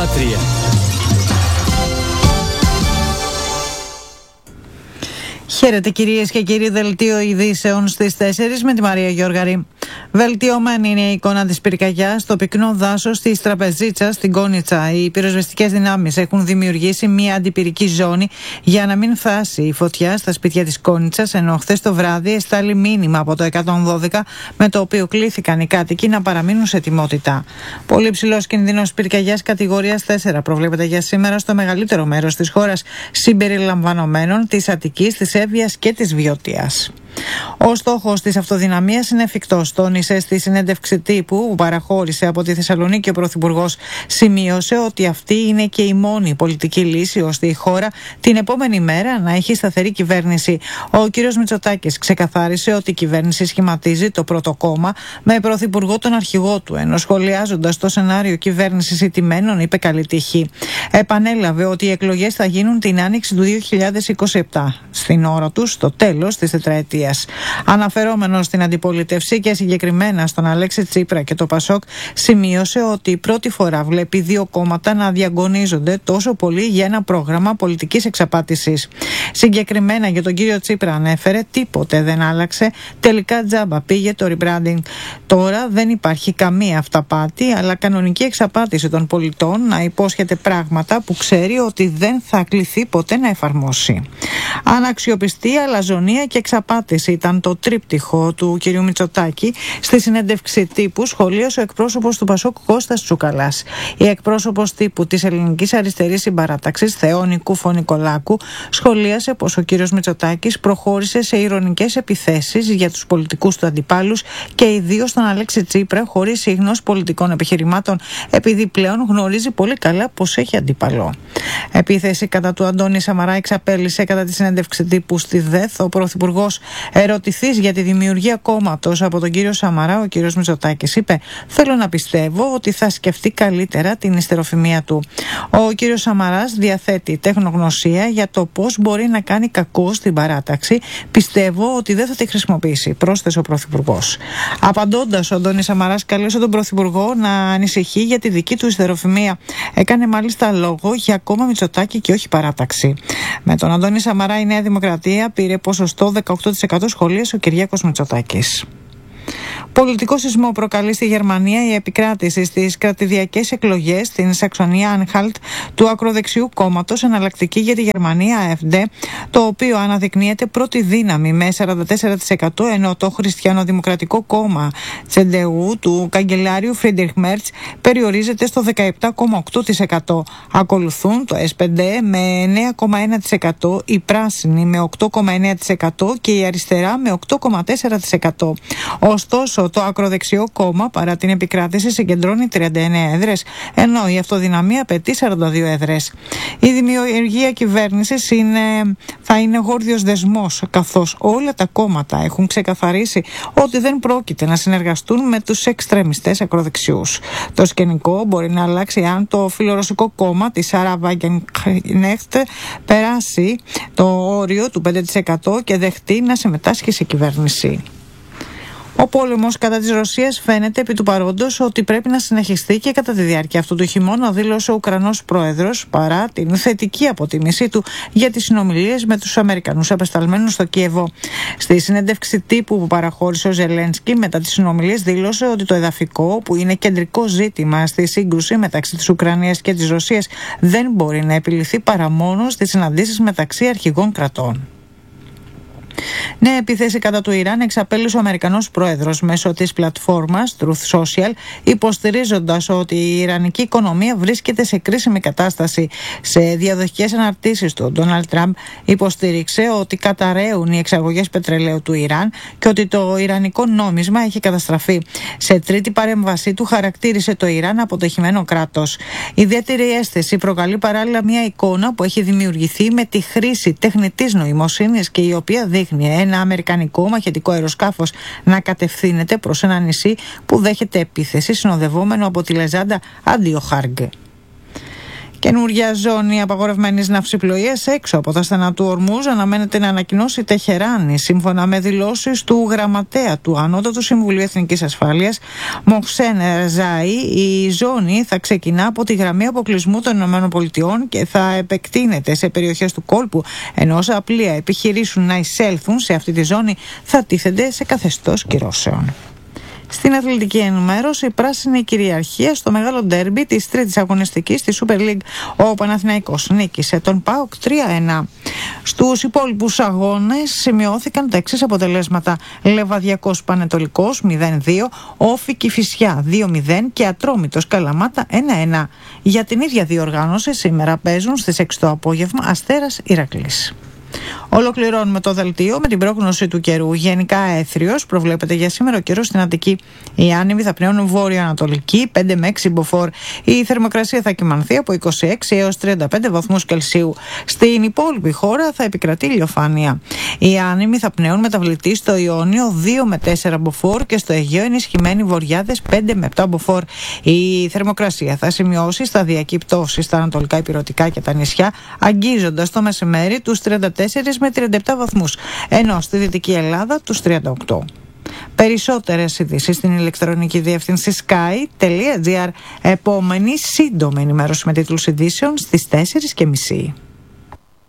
Χαίρετε κυρίες και κύριοι, δελτίο ειδήσεων στις 4 με τη Μαρία Γιώργαρη. Βελτιωμένη είναι η εικόνα της πυρκαγιάς στο πυκνό δάσος της Τραπεζίτσας στην Κόνιτσα. Οι πυροσβεστικές δυνάμεις έχουν δημιουργήσει μια αντιπυρική ζώνη για να μην φτάσει η φωτιά στα σπίτια της Κόνιτσας, ενώ χθες το βράδυ εστάλει μήνυμα από το 112 με το οποίο κλήθηκαν οι κάτοικοι να παραμείνουν σε ετοιμότητα. Πολύ ψηλός κινδύνος πυρκαγιάς κατηγορίας 4 προβλέπεται για σήμερα στο μεγαλύτερο μέρος της χώρας, συμπεριλαμβανομένων της Αττικής, της Εύβοιας και της Βιώτιας. Ο στόχος της αυτοδυναμίας είναι εφικτός, τόνισε στη συνέντευξη τύπου που παραχώρησε από τη Θεσσαλονίκη ο Πρωθυπουργός. Σημείωσε ότι αυτή είναι και η μόνη πολιτική λύση ώστε η χώρα την επόμενη μέρα να έχει σταθερή κυβέρνηση. Ο κ. Μητσοτάκης ξεκαθάρισε ότι η κυβέρνηση σχηματίζει το πρώτο κόμμα με πρωθυπουργό τον αρχηγό του, ενώ σχολιάζοντας το σενάριο κυβέρνησης ηττημένων είπε καλή τύχη. Επανέλαβε ότι οι εκλογές θα γίνουν την άνοιξη του 2027, στην ώρα τους, στο τέλος της τετραετίας. Αναφερόμενος στην αντιπολίτευση και συγκεκριμένα στον Αλέξη Τσίπρα και το Πασόκ, σημείωσε ότι πρώτη φορά βλέπει δύο κόμματα να διαγωνίζονται τόσο πολύ για ένα πρόγραμμα πολιτικής εξαπάτησης. Συγκεκριμένα για τον κύριο Τσίπρα ανέφερε: τίποτε δεν άλλαξε. Τελικά τζάμπα πήγε το rebranding. Τώρα δεν υπάρχει καμία αυταπάτη, αλλά κανονική εξαπάτηση των πολιτών να υπόσχεται πράγματα που ξέρει ότι δεν θα κληθεί ποτέ να εφαρμόσει. Αναξιοπιστία, αλαζονία και εξαπάτηση ήταν το τρίπτυχο του κ. Μητσοτάκη στη συνέντευξη τύπου, σχολίασε ο εκπρόσωπος του Πασόκ Κώστας Τσουκαλάς. Η εκπρόσωπος τύπου της Ελληνικής Αριστερής Συμπαράταξης, Θεόνη Κούφο-Νικολάκου, σχολίασε πως ο κ. Μητσοτάκης προχώρησε σε ειρωνικές επιθέσεις για τους πολιτικούς του αντιπάλους και ιδίως τον Αλέξη Τσίπρα, χωρίς ίχνος πολιτικών επιχειρημάτων, επειδή πλέον γνωρίζει πολύ καλά πως έχει αντίπαλο. Επίθεση κατά του Αντώνη Σαμαρά εξαπέλυσε κατά τη συνέντευξη τύπου στη ΔΕΘ. Ο Πρωθυπουργός, ερωτηθής για τη δημιουργία κόμματος από τον κύριο Σαμαρά, ο κύριος Μητσοτάκης είπε: θέλω να πιστεύω ότι θα σκεφτεί καλύτερα την ιστεροφημία του. Ο κύριος Σαμαράς διαθέτει τεχνογνωσία για το πώς μπορεί να κάνει κακό στην παράταξη. Πιστεύω ότι δεν θα τη χρησιμοποιήσει, πρόσθεσε ο Πρωθυπουργός. Απαντώντας, ο Αντώνης Σαμαράς κάλεσε τον Πρωθυπουργό να ανησυχεί για τη δική του ιστεροφημία. Έκανε μάλιστα λόγο για κόμμα Μητσοτάκη και όχι παράταξη. Με τον Αντώνη Σαμαρά η Νέα Δημοκρατία πήρε ποσοστό 18%, σχολίασε ο Κυριάκος Μητσοτάκης. Πολιτικό σεισμό προκαλεί στη Γερμανία η επικράτηση στις κρατηδιακές εκλογές στην Σαξονία-Ανχάλτ του ακροδεξιού κόμματος Εναλλακτική για τη Γερμανία AfD, το οποίο αναδεικνύεται πρώτη δύναμη με 44%, ενώ το Χριστιανοδημοκρατικό κόμμα CDU του καγκελάριου Φρίντριχ Μέρτς περιορίζεται στο 17,8%. Ακολουθούν το SPD με 9,1%, η Πράσινη με 8,9% και η Αριστερά με 8,4%. Ωστόσο, το ακροδεξιό κόμμα παρά την επικράτηση συγκεντρώνει 39 έδρες, ενώ η αυτοδυναμία απαιτεί 42 έδρες. Η δημιουργία κυβέρνησης θα είναι γόρδιος δεσμός, καθώς όλα τα κόμματα έχουν ξεκαθαρίσει ότι δεν πρόκειται να συνεργαστούν με τους εξτρεμιστές ακροδεξιούς. Το σκηνικό μπορεί να αλλάξει αν το φιλορωσικό κόμμα της Σάρα Βάγκενχνέχτ περάσει το όριο του 5% και δεχτεί να συμμετάσχει σε κυβέρνηση. Ο πόλεμος κατά της Ρωσίας φαίνεται επί του παρόντος ότι πρέπει να συνεχιστεί και κατά τη διάρκεια αυτού του χειμώνα, δήλωσε ο Ουκρανός πρόεδρος, παρά την θετική αποτίμησή του για τις συνομιλίες με τους Αμερικανούς απεσταλμένους στο Κίεβο. Στη συνέντευξη τύπου που παραχώρησε ο Ζελένσκι μετά τις συνομιλίες, δήλωσε ότι το εδαφικό, που είναι κεντρικό ζήτημα στη σύγκρουση μεταξύ της Ουκρανίας και της Ρωσίας, δεν μπορεί να επιληθεί παρά μόνο στις συναντήσεις μεταξύ αρχηγών κρατών. Νέα επίθεση κατά του Ιράν εξαπέλυσε ο Αμερικανός πρόεδρος μέσω της πλατφόρμας Truth Social, υποστηρίζοντας ότι η ιρανική οικονομία βρίσκεται σε κρίσιμη κατάσταση. Σε διαδοχικές αναρτήσεις του, ο Ντόναλντ Τραμπ υποστήριξε ότι καταρρέουν οι εξαγωγές πετρελαίου του Ιράν και ότι το ιρανικό νόμισμα έχει καταστραφεί. Σε τρίτη παρέμβασή του χαρακτήρισε το Ιράν αποτυχημένο κράτος. Ιδιαίτερη αίσθηση προκαλεί παράλληλα μια εικόνα που έχει δημιουργηθεί με τη χρήση τεχνητής νοημοσύνης και η οποία δείχνει ένα αμερικανικό μαχητικό αεροσκάφος να κατευθύνεται προς ένα νησί που δέχεται επίθεση συνοδευόμενο από τη λεζάντα Αντιοχάργκ. Καινούργια ζώνη απαγορευμένης ναυσιπλοείας έξω από τα στενά του Ορμούζ αναμένεται να ανακοινώσει η Τεχεράνη, σύμφωνα με δηλώσεις του γραμματέα του Ανώτατου Συμβουλίου Εθνικής Ασφάλειας, Μοχσέν Ρεζάη. Η ζώνη θα ξεκινά από τη γραμμή αποκλεισμού των ΗΠΑ και θα επεκτείνεται σε περιοχές του κόλπου, ενώ όσα πλοία επιχειρήσουν να εισέλθουν σε αυτή τη ζώνη θα τίθενται σε καθεστώς κυρώσεων. Στην αθλητική ενημέρωση, η πράσινη κυριαρχία στο μεγάλο ντέρμπι της τρίτης αγωνιστικής στη Super League. Ο Παναθηναϊκός νίκησε τον ΠΑΟΚ 3-1. Στους υπόλοιπους αγώνες σημειώθηκαν τα εξής αποτελέσματα: Λεβαδιακός Πανετολικός 0-2, Όφη Κηφισιά 2-0 και Ατρόμητος Καλαμάτα 1-1. Για την ίδια διοργάνωση σήμερα παίζουν στις 6 το απόγευμα Αστέρας Ηρακλής. Ολοκληρώνουμε το δελτίο με την πρόγνωση του καιρού. Γενικά έθριος προβλέπεται για σήμερα ο καιρός στην Αττική. Οι άνεμοι θα πνέουν βόρειο-ανατολική 5 με 6 μποφόρ. Η θερμοκρασία θα κυμανθεί από 26 έως 35 βαθμούς Κελσίου. Στην υπόλοιπη χώρα θα επικρατεί ηλιοφάνεια. Οι άνεμοι θα πνέουν μεταβλητή στο Ιόνιο 2 με 4 μποφόρ και στο Αιγαίο ενισχυμένοι βορειάδες 5 με 7 μποφόρ. Η θερμοκρασία θα σημειώσει σταδιακή πτώση στα ανατολικά ηπειρωτικά και τα νησιά, αγγίζοντας το μεσημέρι τους 34 με 37 βαθμούς, ενώ στη Δυτική Ελλάδα τους 38. Περισσότερες ειδήσεις στην ηλεκτρονική διεύθυνση sky.gr. Επόμενη σύντομη ενημέρωση με τίτλους ειδήσεων στις 4:30.